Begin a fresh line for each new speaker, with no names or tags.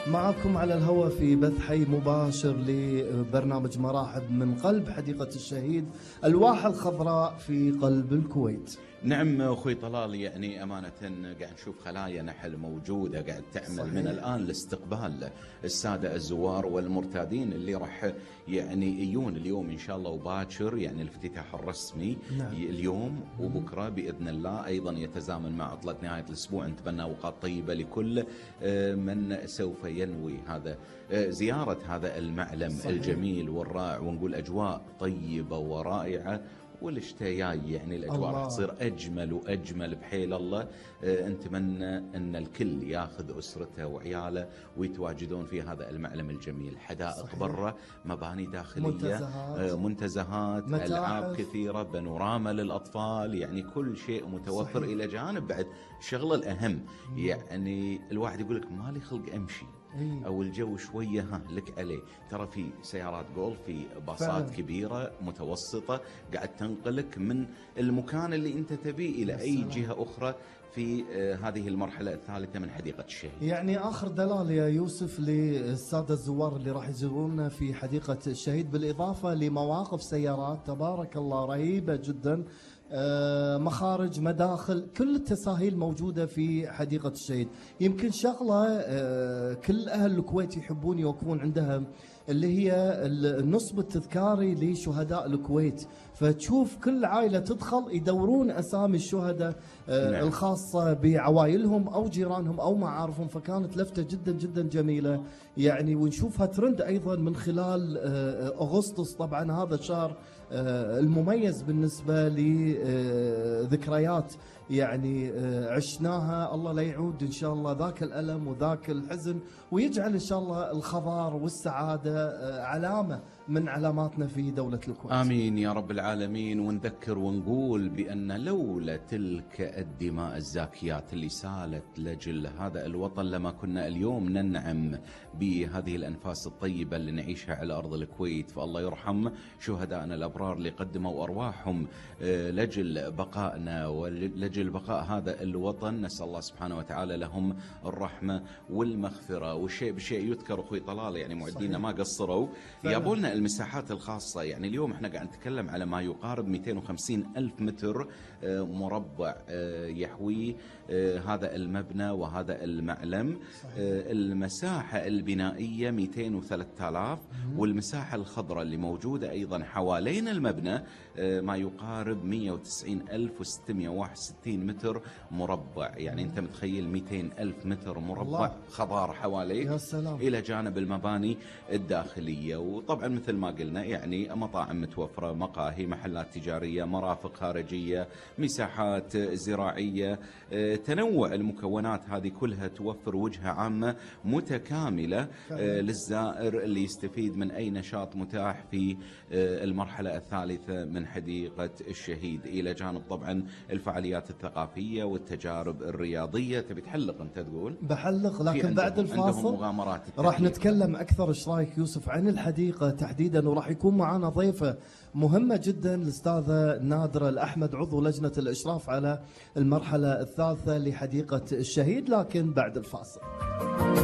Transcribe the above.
معكم على الهواء في بث حي مباشر لبرنامج مراحب من قلب حديقة الشهيد الواحة الخضراء في قلب الكويت.
نعم اخوي طلال، يعني امانه قاعد نشوف خلايا نحل موجوده قاعد تعمل
صحيح.
من الان لاستقبال الساده الزوار والمرتادين اللي راح يعني يجون اليوم ان شاء الله وباكر، يعني الافتتاح الرسمي
نعم.
اليوم وبكره باذن الله، ايضا يتزامن مع عطله نهايه الاسبوع. نتمنى اوقات طيبه لكل من سوف ينوي هذا زياره هذا المعلم
صحيح.
الجميل والرائع، ونقول اجواء طيبه ورائعه والشتاء جاي، يعني الاجواء راح تصير اجمل واجمل بحيل الله. نتمنى ان الكل ياخذ اسرته وعياله ويتواجدون في هذا المعلم الجميل. حدائق برا، مباني داخليه، منتزهات، العاب كثيره، بانوراما للاطفال، يعني كل شيء متوفر. صحيح. الى جانب بعد الشغله الاهم، يعني الواحد يقول لك مالي خلق امشي او الجو شويه لك عليه، ترى في سيارات جولف، في باصات كبيره متوسطه قاعد تنقلك من المكان اللي انت تبيه الى اي جهه اخرى في هذه المرحله الثالثه من حديقه الشهيد.
يعني اخر دلال يا يوسف للساده الزوار اللي راح يزورونا في حديقه الشهيد، بالاضافه لمواقف سيارات تبارك الله رهيبه جدا، مخارج، مداخل، كل التساهيل موجودة في حديقة الشهيد. يمكن شغلة كل أهل الكويت يحبون يوقفون عندها، اللي هي النصب التذكاري لشهداء الكويت، فتشوف كل عائلة تدخل يدورون أسامي الشهداء
نعم.
الخاصة بعوائلهم أو جيرانهم أو معارفهم، فكانت لفتة جدا جدا جميلة يعني، ونشوفها ترند أيضا من خلال أغسطس. طبعا هذا الشهر المميز بالنسبة لذكريات يعني عشناها، الله لا يعود إن شاء الله ذاك الألم وذاك الحزن، ويجعل إن شاء الله الخضار والسعادة علامة من علاماتنا في دولة الكويت.
آمين يا رب العالمين. ونذكر ونقول بأن لولا تلك الدماء الزاكيات اللي سالت لجل هذا الوطن لما كنا اليوم ننعم بهذه الأنفاس الطيبة اللي نعيشها على أرض الكويت. فالله يرحم شهدائنا الأبرار اللي قدموا أرواحهم لجل بقائنا ولجل بقاء هذا الوطن. نسأل الله سبحانه وتعالى لهم الرحمة والمغفرة. والشيء بشيء يذكر أخوي طلال، يعني معدينا ما قصروا، جابوا لنا المساحات الخاصة. يعني اليوم احنا قاعد نتكلم على ما يقارب 250 ألف متر مربع يحويه هذا المبنى وهذا المعلم. المساحة البنائية 203,000، والمساحة الخضراء اللي موجودة أيضا حوالين المبنى ما يقارب 190,661 متر مربع. يعني أنت متخيل 200,000 متر مربع خضار حواليك،
يا سلام.
إلى جانب المباني الداخلية. وطبعا مثل ما قلنا يعني مطاعم متوفرة، مقاهي، محلات تجارية، مرافق خارجية، مساحات زراعية. تنوع المكونات هذه كلها توفر وجهة عامة متكاملة للزائر اللي يستفيد من أي نشاط متاح في المرحلة الثالثة من حديقة الشهيد، إلى جانب طبعا الفعاليات الثقافية والتجارب الرياضية. تبي تحلق أنت تقول؟
بحلق، لكن بعد الفاصل راح نتكلم أكثر. إيش رايك يوسف عن الحديقة تحديدا؟ وراح يكون معنا ضيفة مهمة جدا الأستاذة نادرة الأحمد، عضو لجنة الإشراف على المرحلة الثالثة لحديقة الشهيد، لكن بعد الفاصل.